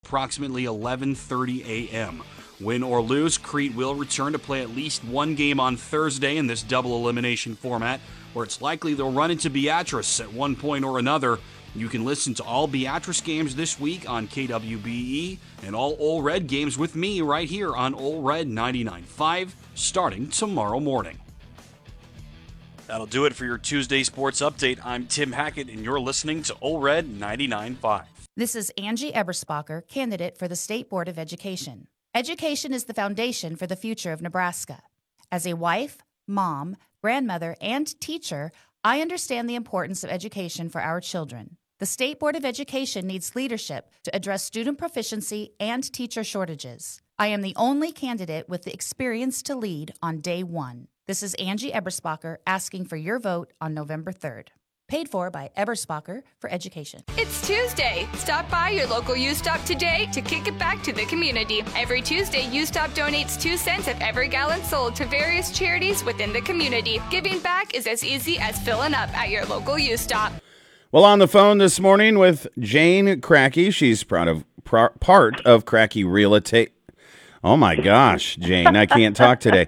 approximately 11:30 a.m. Win or lose, Crete will return to play at least one game on Thursday in this double elimination format, where it's likely they'll run into Beatrice at one point or another. You can listen to all Beatrice games this week on KWBE and all Ole Red games with me right here on Ole Red 99.5 starting tomorrow morning. That'll do it for your Tuesday Sports Update. I'm Tim Hackett, and you're listening to Ole Red 99.5. This is Angie Eberspacher, candidate for the State Board of Education. Education is the foundation for the future of Nebraska. As a wife, mom, grandmother, and teacher, I understand the importance of education for our children. The State Board of Education needs leadership to address student proficiency and teacher shortages. I am the only candidate with the experience to lead on day one. This is Angie Eberspacher asking for your vote on November 3rd. Paid for by Eberspacher for Education. It's Tuesday. Stop by your local U-Stop today to kick it back to the community. Every Tuesday, U-Stop donates 2 cents of every gallon sold to various charities within the community. Giving back is as easy as filling up at your local U-Stop. Well, on the phone this morning with Jane Cracky. She's part of Cracky Real Estate. Oh, my gosh, Jane, I can't talk today.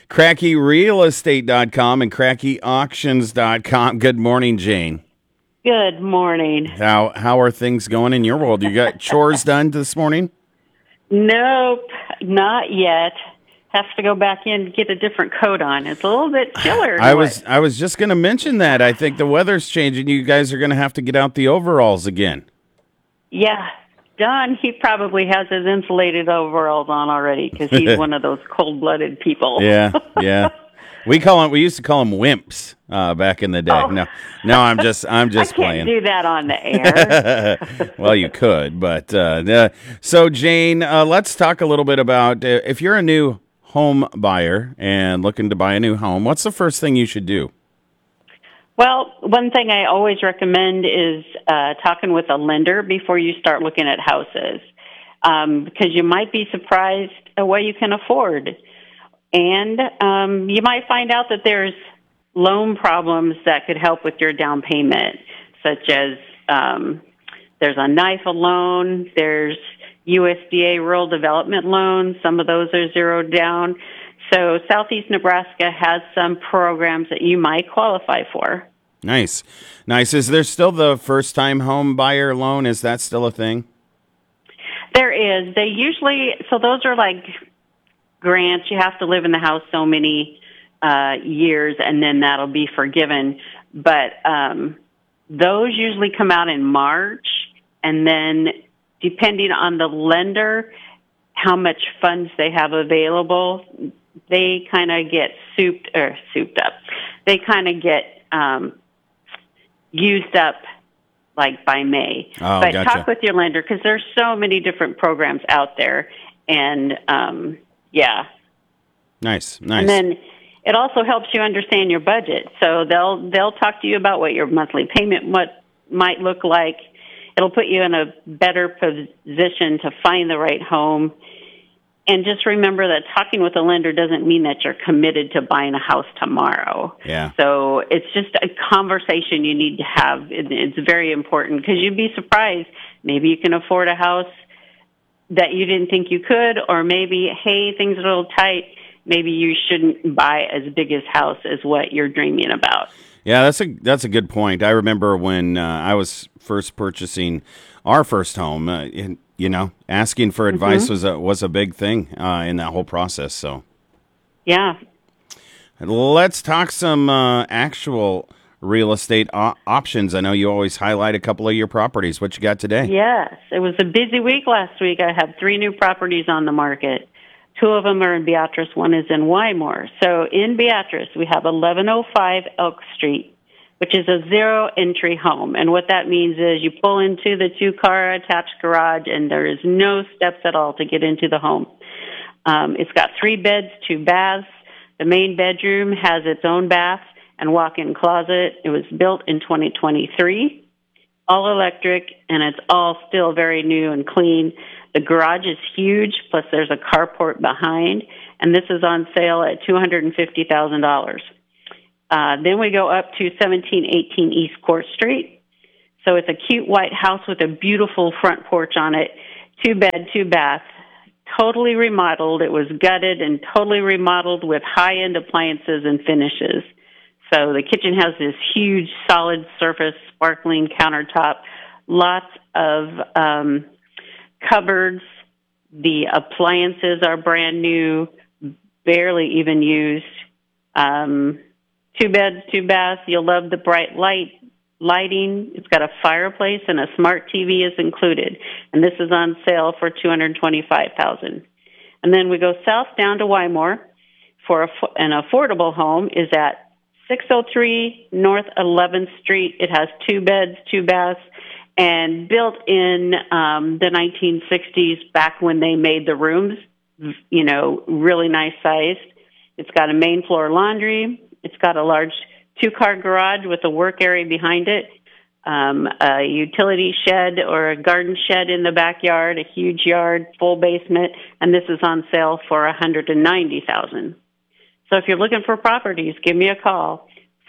CrackyRealEstate.com and CrackyAuctions.com. Good morning, Jane. Good morning. How are things going in your world? You got chores done this morning? Nope, not yet. Have to go back in and get a different coat on. It's a little bit chiller. I was just going to mention that. I think the weather's changing. You guys are going to have to get out the overalls again. Yeah. Don, he probably has his insulated overalls on already because he's one of those cold-blooded people. Yeah. We used to call them wimps back in the day. Oh. No, I'm just I playing. Can't do that on the air. Well, you could, but so Jane, let's talk a little bit about if you're a new home buyer and looking to buy a new home, what's the first thing you should do? Well, one thing I always recommend is talking with a lender before you start looking at houses, because you might be surprised at what you can afford. And you might find out that there's loan problems that could help with your down payment, such as there's a NYFA loan, there's USDA rural development loans. Some of those are zeroed down. So Southeast Nebraska has some programs that you might qualify for. Nice. Is there still the first-time home buyer loan? Is that still a thing? There is. They usually, so those are like grants. You have to live in the house so many years, and then that'll be forgiven. But those usually come out in March, and then depending on the lender, how much funds they have available, they kind of get souped up. They kind of get used up like by May. Oh, but gotcha. Talk with your lender because there's so many different programs out there, and yeah. Nice. And then it also helps you understand your budget. So they'll talk to you about what your monthly payment might look like. It'll put you in a better position to find the right home. And just remember that talking with a lender doesn't mean that you're committed to buying a house tomorrow. Yeah. So it's just a conversation you need to have. It's very important because you'd be surprised. Maybe you can afford a house that you didn't think you could, or maybe, hey, things are a little tight. Maybe you shouldn't buy as big a house as what you're dreaming about. Yeah, that's a good point. I remember when I was first purchasing our first home, asking for advice was a big thing in that whole process. So, yeah. Let's talk some actual real estate options. I know you always highlight a couple of your properties. What you got today? Yes, it was a busy week last week. I have 3 new properties on the market. 2 of them are in Beatrice. 1 is in Wymore. So in Beatrice, we have 1105 Elk Street, which is a zero-entry home. And what that means is you pull into the 2-car attached garage, and there is no steps at all to get into the home. It's got 3 beds, 2 baths. The main bedroom has its own bath and walk-in closet. It was built in 2023, all electric, and it's all still very new and clean. The garage is huge, plus there's a carport behind, and this is on sale at $250,000. Then we go up to 1718 East Court Street. So it's a cute white house with a beautiful front porch on it. 2-bed, 2-bath, totally remodeled. It was gutted and totally remodeled with high-end appliances and finishes. So the kitchen has this huge solid surface, sparkling countertop, lots of cupboards. The appliances are brand new, barely even used. 2-bed, 2-bath. You'll love the bright lighting. It's got a fireplace and a smart TV is included. And this is on sale for $225,000. And then we go south down to Wymore for an affordable home is at 603 North 11th Street. It has 2 beds, 2 baths, and built in the 1960s, back when they made the rooms, really nice sized. It's got a main floor laundry. It's got a large 2-car garage with a work area behind it, a utility shed or a garden shed in the backyard, a huge yard, full basement, and this is on sale for $190,000. So if you're looking for properties, give me a call,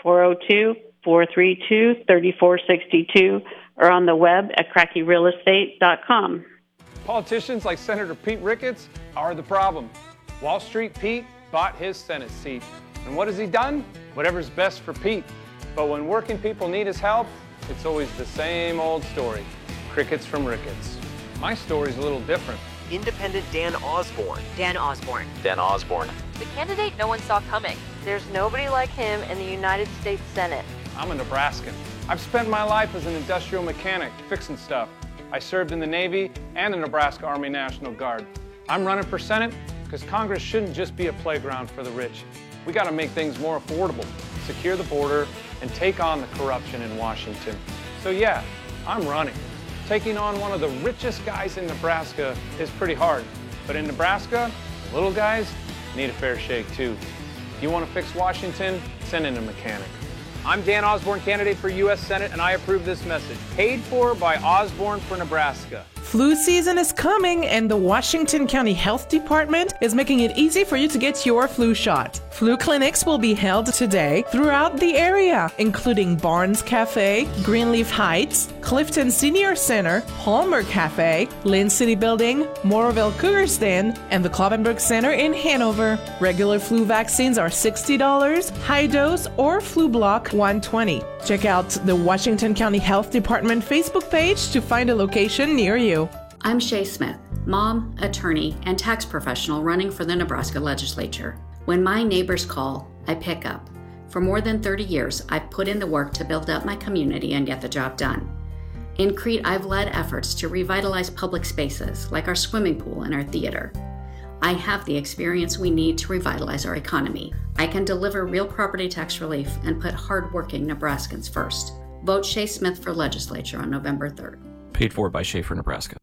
402-432-3462, or on the web at crackyrealestate.com. Politicians like Senator Pete Ricketts are the problem. Wall Street Pete bought his Senate seat. And what has he done? Whatever's best for Pete. But when working people need his help, it's always the same old story. Crickets from Ricketts. My story's a little different. Independent Dan Osborne. Dan Osborne. Dan Osborne. The candidate no one saw coming. There's nobody like him in the United States Senate. I'm a Nebraskan. I've spent my life as an industrial mechanic, fixing stuff. I served in the Navy and the Nebraska Army National Guard. I'm running for Senate because Congress shouldn't just be a playground for the rich. We got to make things more affordable, secure the border, and take on the corruption in Washington. So yeah, I'm running. Taking on one of the richest guys in Nebraska is pretty hard. But in Nebraska, the little guys need a fair shake too. If you want to fix Washington, send in a mechanic. I'm Dan Osborne, candidate for U.S. Senate, and I approve this message. Paid for by Osborne for Nebraska. Flu season is coming, and the Washington County Health Department is making it easy for you to get your flu shot. Flu clinics will be held today throughout the area, including Barnes Cafe, Greenleaf Heights, Clifton Senior Center, Hallmark Cafe, Lynn City Building, Moorville Cougars Den, and the Klovenberg Center in Hanover. Regular flu vaccines are $60, high dose or flu block $120. Check out the Washington County Health Department Facebook page to find a location near you. I'm Shay Smith, mom, attorney, and tax professional running for the Nebraska legislature. When my neighbors call, I pick up. For more than 30 years, I've put in the work to build up my community and get the job done. In Crete, I've led efforts to revitalize public spaces like our swimming pool and our theater. I have the experience we need to revitalize our economy. I can deliver real property tax relief and put hardworking Nebraskans first. Vote Shay Smith for legislature on November 3rd. Paid for by Schaefer, Nebraska.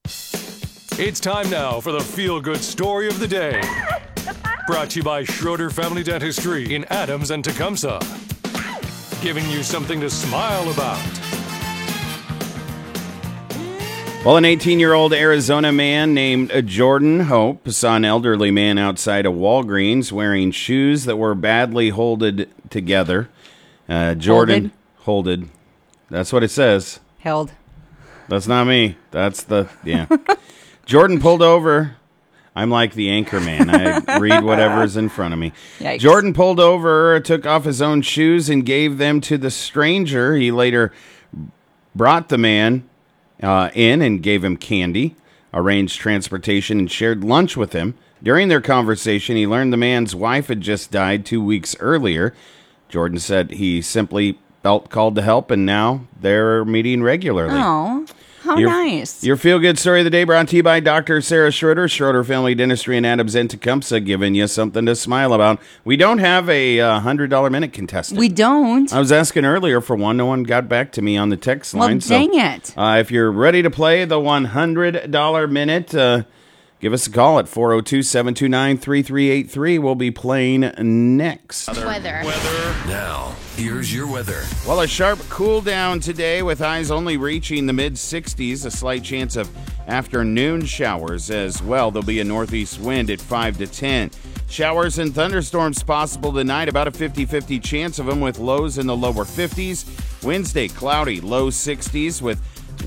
It's time now for the feel-good story of the day. Brought to you by Schroeder Family Dentistry in Adams and Tecumseh. Giving you something to smile about. Well, an 18-year-old Arizona man named Jordan Hope saw an elderly man outside a Walgreens wearing shoes that were badly holded together. Jordan holded. That's what it says. Held. That's not me. That's yeah. Jordan pulled over. I'm like the anchor man. I read whatever's in front of me. Yikes. Jordan pulled over, took off his own shoes, and gave them to the stranger. He later brought the man in and gave him candy, arranged transportation, and shared lunch with him. During their conversation, he learned the man's wife had just died 2 weeks earlier. Jordan said he simply felt called to help, and now they're meeting regularly. Oh, how nice. Your feel-good story of the day brought to you by Dr. Sarah Schroeder, Schroeder Family Dentistry in Adams and Tecumseh, giving you something to smile about. We don't have a $100 minute contestant. We don't. I was asking earlier for one. No one got back to me on the text line. Well, dang it. If you're ready to play the $100 minute, give us a call at 402-729-3383. We'll be playing next. Weather. Now, here's your weather. Well, a sharp cool down today with highs only reaching the mid-60s. A slight chance of afternoon showers as well. There'll be a northeast wind at 5 to 10. Showers and thunderstorms possible tonight. About a 50-50 chance of them with lows in the lower 50s. Wednesday, cloudy, low 60s with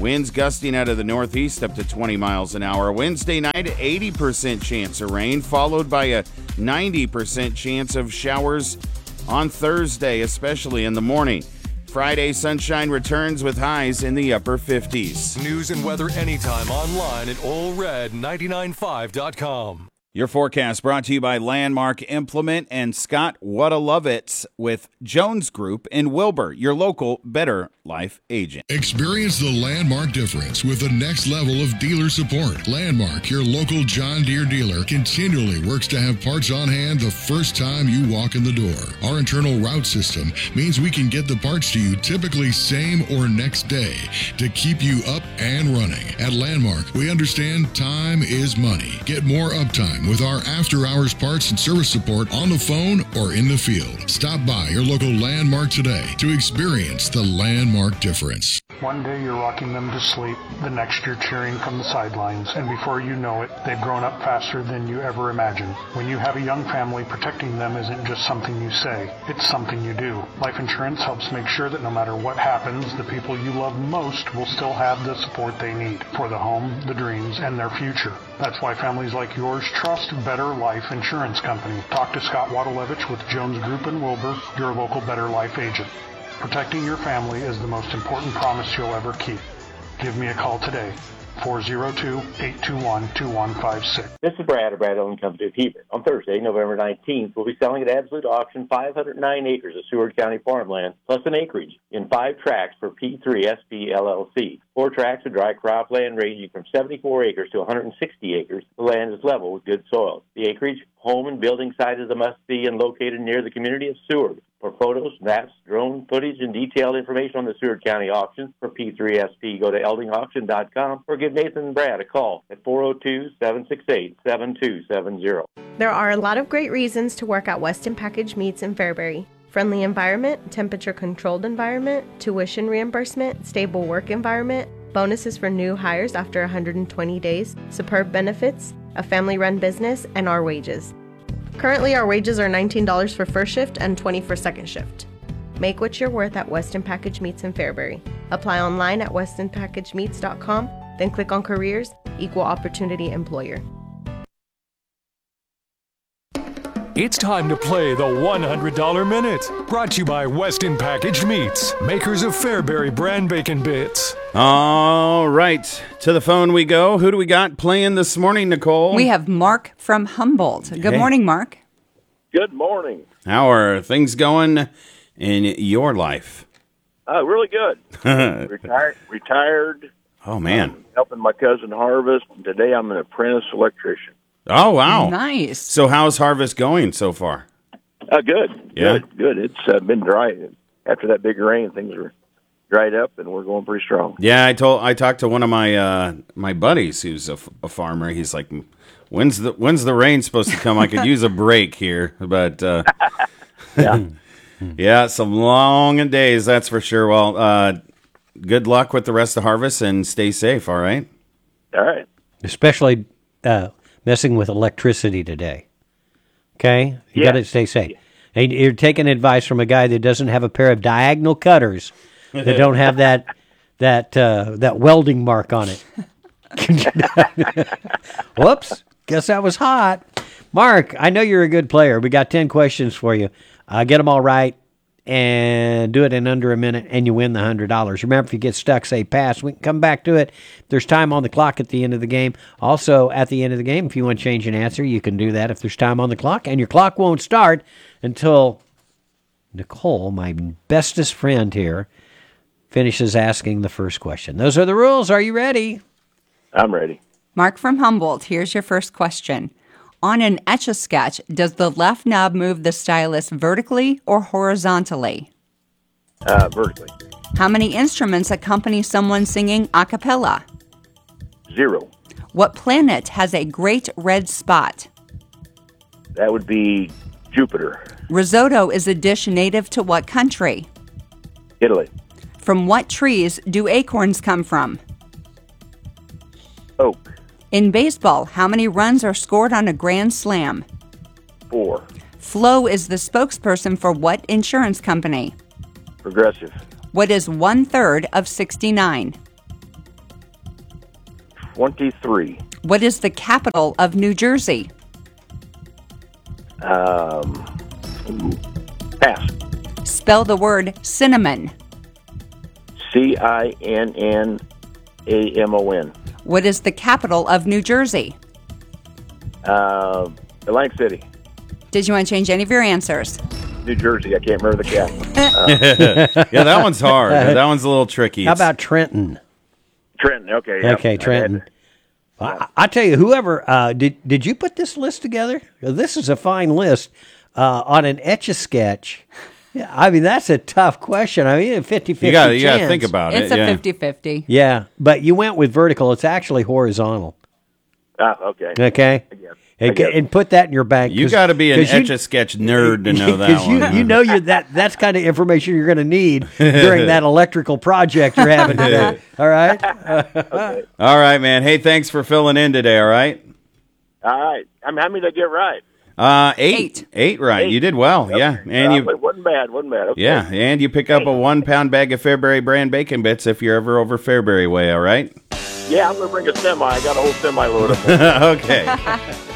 Winds gusting out of the northeast up to 20 miles an hour. Wednesday night, 80% chance of rain, followed by a 90% chance of showers on Thursday, especially in the morning. Friday, sunshine returns with highs in the upper 50s. News and weather anytime online at allred995.com. Your forecast brought to you by Landmark Implement and Scott Whatalovitz with Jones Group in Wilbur, your local Better Life agent. Experience the Landmark difference with the next level of dealer support. Landmark, your local John Deere dealer, continually works to have parts on hand the first time you walk in the door. Our internal route system means we can get the parts to you typically same or next day to keep you up and running. At Landmark, we understand time is money. Get more uptime with our after-hours parts and service support on the phone or in the field. Stop by your local Landmark today to experience the Landmark difference. One day you're rocking them to sleep, the next you're cheering from the sidelines, and before you know it, they've grown up faster than you ever imagined. When you have a young family, protecting them isn't just something you say, it's something you do. Life insurance helps make sure that no matter what happens, the people you love most will still have the support they need for the home, the dreams, and their future. That's why families like yours trust Better Life Insurance Company. Talk to Scott Whatalovitz with Jones Group in Wilbur, your local Better Life agent. Protecting your family is the most important promise you'll ever keep. Give me a call today. 402-821-2156. This is Brad of Brad Owen Company of Heber. On Thursday, November 19th, we'll be selling at Absolute Auction 509 acres of Seward County farmland, plus an acreage in 5 tracts for P3SP LLC. 4 tracts of dry crop land ranging from 74 acres to 160 acres. The land is level with good soil. The acreage, home, and building site is a must-see and located near the community of Seward. For photos, maps, drone footage, and detailed information on the Seward County auction for P3SP, go to eldingauction.com or give Nathan and Brad a call at 402-768-7270. There are a lot of great reasons to work at Weston Package Meats in Fairbury. Friendly environment, temperature-controlled environment, tuition reimbursement, stable work environment, bonuses for new hires after 120 days, superb benefits, a family-run business, and our wages. Currently, our wages are $19 for first shift and $20 for second shift. Make what you're worth at Weston Package Meats in Fairbury. Apply online at westonpackagemeats.com, then click on Careers, Equal Opportunity Employer. It's time to play the $100 Minute. Brought to you by Weston Packaged Meats, makers of Fairbury brand bacon bits. All right, to the phone we go. Who do we got playing this morning, Nicole? We have Mark from Humboldt. Good morning, Mark. Good morning. How are things going in your life? Really good. Retired. Oh, man. Helping my cousin harvest. Today I'm an apprentice electrician. Oh, wow. Nice. So how's harvest going so far? Good. Yeah? Good. It's been dry. After that big rain, things were dried up, and we're going pretty strong. Yeah, I talked to one of my my buddies who's a farmer. He's like, when's the rain supposed to come? I could use a break here. But, yeah. Yeah, some long days, that's for sure. Well, good luck with the rest of the harvest, and stay safe, all right? All right. Especially messing with electricity today. Okay? You got to stay safe. And you're taking advice from a guy that doesn't have a pair of diagonal cutters that don't have that welding mark on it. Whoops. Guess that was hot. Mark, I know you're a good player. We got 10 questions for you. Get them all right and do it in under a minute, and you win the $100. Remember, if you get stuck, say pass. We can come back to it. There's time on the clock at the end of the game. Also, at the end of the game, if you want to change an answer, you can do that if there's time on the clock. And your clock won't start until Nicole, my bestest friend here, finishes asking the first question. Those are the rules. Are you ready? I'm ready. Mark from Humboldt, here's your first question. On an Etch-a-Sketch, does the left knob move the stylus vertically or horizontally? Vertically. How many instruments accompany someone singing a cappella? 0. What planet has a great red spot? That would be Jupiter. Risotto is a dish native to what country? Italy. From what trees do acorns come from? Oak. In baseball, how many runs are scored on a grand slam? 4. Flo is the spokesperson for what insurance company? Progressive. What is 1/3 of 69? 23. What is the capital of New Jersey? Pass. Spell the word cinnamon. CINNAMON. What is the capital of New Jersey? Atlantic City. Did you want to change any of your answers? New Jersey. I can't remember the capital. Yeah, that one's hard. That one's a little tricky. How about Trenton? Trenton. Okay. Yeah. Okay, Trenton. I tell you, whoever did you put this list together? This is a fine list on an Etch-a-Sketch. Yeah, I mean, that's a tough question. I mean, a 50-50 You got to think about It's it. a 50-50. Yeah, but you went with vertical. It's actually horizontal. Okay. Okay. I guess. And put that in your bank. You got to be an Etch-a-Sketch nerd to know that one. Because you know that's kind of information you're going to need during that electrical project you're having today. All right? Okay. All right, man. Hey, thanks for filling in today, all right? All right. How many did I get right? 8. 8 right. 8. You did well. Okay. Yeah. And It wasn't bad. Okay. Yeah, and you pick up a 1-pound bag of Fairbury brand bacon bits if you're ever over Fairbury way, all right? Yeah, I'm going to bring a semi. I got a whole semi load of them. Okay.